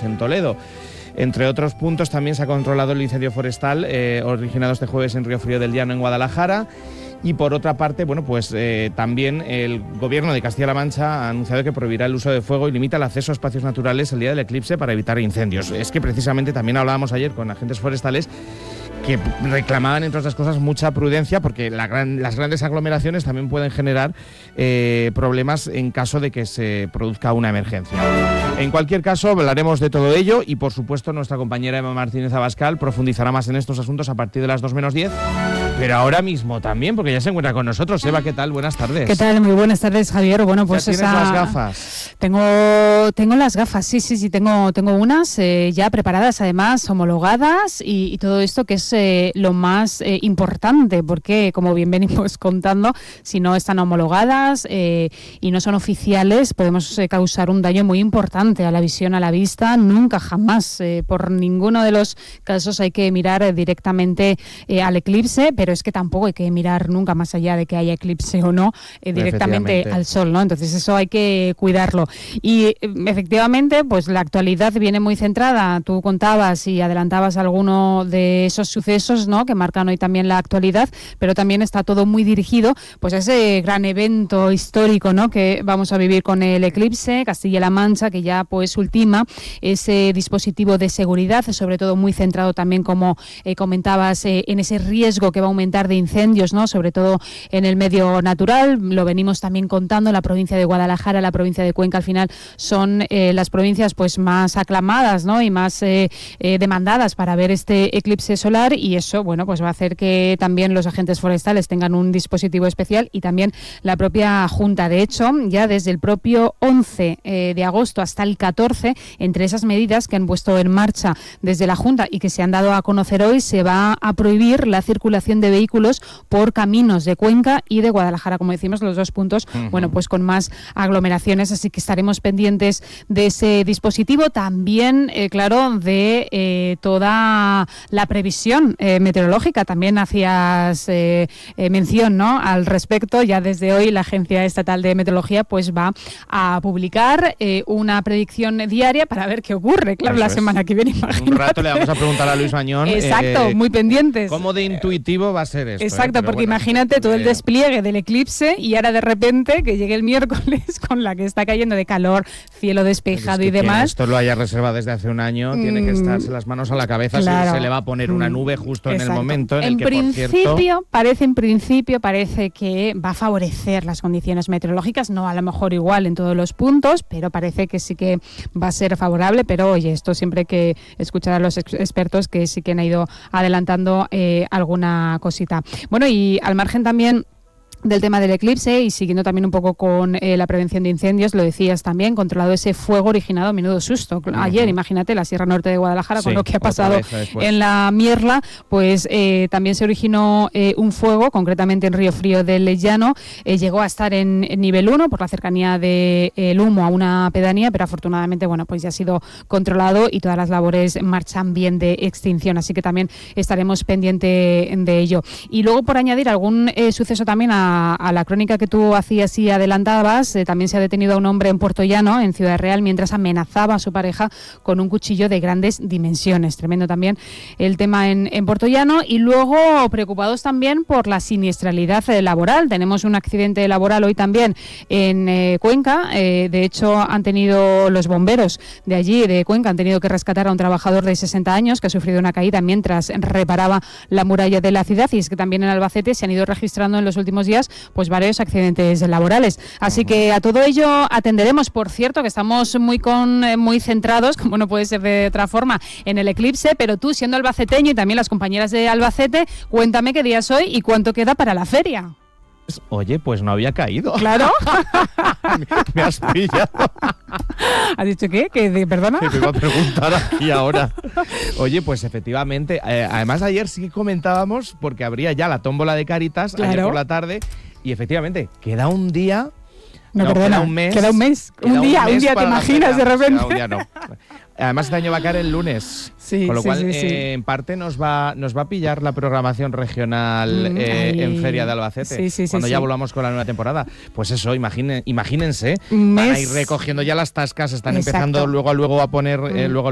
incendios en Toledo. Entre otros puntos también se ha controlado el incendio forestal originado este jueves en Río Frío del Llano, en Guadalajara. Y por otra parte, bueno, pues también el Gobierno de Castilla-La Mancha ha anunciado que prohibirá el uso de fuego y limita el acceso a espacios naturales el día del eclipse para evitar incendios. Es que precisamente también hablábamos ayer con agentes forestales que reclamaban, entre otras cosas, mucha prudencia, porque las grandes aglomeraciones también pueden generar problemas en caso de que se produzca una emergencia. En cualquier caso, hablaremos de todo ello y, por supuesto, nuestra compañera Eva Martínez Abascal profundizará más en estos asuntos a partir de las 2 menos 10, pero ahora mismo también, porque ya se encuentra con nosotros. Eva, ¿qué tal? Buenas tardes. ¿Qué tal? Muy buenas tardes, Javier. Bueno, pues ¿Ya tienes las gafas? Tengo las gafas, sí, tengo unas ya preparadas, además, homologadas y todo esto que es lo más importante, porque, como bien venimos contando, si no están homologadas y no son oficiales, podemos causar un daño muy importante a la visión, a la vista. Nunca, jamás, por ninguno de los casos hay que mirar directamente al eclipse, pero es que tampoco hay que mirar nunca más allá de que haya eclipse o no, directamente al sol, ¿no? Entonces eso hay que cuidarlo. Y efectivamente, pues la actualidad viene muy centrada. Tú contabas y adelantabas alguno de esos sucesos, ¿no?, que marcan hoy también la actualidad, pero también está todo muy dirigido pues a ese gran evento histórico, ¿no?, que vamos a vivir con el eclipse. Castilla-La Mancha, que ya pues ultima ese dispositivo de seguridad, sobre todo muy centrado también, como comentabas, en ese riesgo que va a aumentar de incendios, ¿no?, sobre todo en el medio natural. Lo venimos también contando, la provincia de Guadalajara, la provincia de Cuenca, al final son las provincias pues más aclamadas, ¿no?, y más demandadas para ver este eclipse solar, y eso, bueno, pues va a hacer que también los agentes forestales tengan un dispositivo especial, y también la propia Junta. De hecho, ya desde el propio 11 de agosto hasta el 14, entre esas medidas que han puesto en marcha desde la Junta y que se han dado a conocer hoy, se va a prohibir la circulación de vehículos por caminos de Cuenca y de Guadalajara, como decimos, los dos puntos, bueno, pues con más aglomeraciones, así que estaremos pendientes de ese dispositivo. También, claro, de toda la previsión meteorológica. También hacías mención, ¿no?, al respecto. Ya desde hoy la Agencia Estatal de Meteorología pues va a publicar una predicción diaria para ver qué ocurre, claro, la semana que viene, imagínate. Un rato le vamos a preguntar a Luis Mañón. Exacto, muy pendientes. ¿Cómo de intuitivo va a ser esto? Exacto, porque bueno, imagínate todo el despliegue del eclipse y ahora de repente que llegue el miércoles con la que está cayendo de calor, cielo despejado y demás. Esto lo haya reservado desde hace un año, tiene que estarse las manos a la cabeza, claro. Se le va a poner una nube justo en el momento en el que, por cierto... En principio parece que va a favorecer las condiciones meteorológicas, no a lo mejor igual en todos los puntos, pero parece que sí que va a ser favorable. Pero oye, esto siempre hay que escuchar a los expertos, que sí que han ido adelantando alguna cosita. Bueno, y al margen también del tema del eclipse y siguiendo también un poco con la prevención de incendios, lo decías también, controlado ese fuego originado a menudo susto. Ayer, imagínate, la Sierra Norte de Guadalajara, con lo que ha pasado en la Mierla, pues también se originó un fuego, concretamente en Río Frío del Llano. Llegó a estar en nivel 1 por la cercanía del humo a una pedanía, pero afortunadamente, bueno, pues ya ha sido controlado y todas las labores marchan bien de extinción, así que también estaremos pendientes de ello. Y luego, por añadir algún suceso también a la crónica que tú hacías y adelantabas, también se ha detenido a un hombre en Puerto Llano, en Ciudad Real, mientras amenazaba a su pareja con un cuchillo de grandes dimensiones. Tremendo también el tema en Puerto Llano. Y luego preocupados también por la siniestralidad laboral. Tenemos un accidente laboral hoy también en Cuenca. De hecho, han tenido los bomberos de allí, de Cuenca, han tenido que rescatar a un trabajador de 60 años que ha sufrido una caída mientras reparaba la muralla de la ciudad. Y es que también en Albacete se han ido registrando en los últimos días pues varios accidentes laborales. Así que a todo ello atenderemos. Por cierto, que estamos muy centrados, como no puede ser de otra forma, en el eclipse, pero tú, siendo albaceteño, y también las compañeras de Albacete, cuéntame qué día es hoy y cuánto queda para la feria. Oye, pues no había caído. Claro. Me has pillado. ¿Has dicho qué? ¿Perdona? Que te iba a preguntar aquí ahora. Oye, pues efectivamente, además ayer sí que comentábamos, porque habría ya la tómbola de Cáritas, claro, ayer por la tarde, y efectivamente queda un día... queda un mes. Queda un mes. Un día, ¿te imaginas de repente? Un día no. Además, este año va a caer el lunes, sí, con lo cual, sí. En parte nos va a pillar la programación regional en Feria de Albacete, cuando ya volvamos con la nueva temporada. Pues eso, imagínense, van a ir recogiendo ya las tascas, están empezando luego a poner...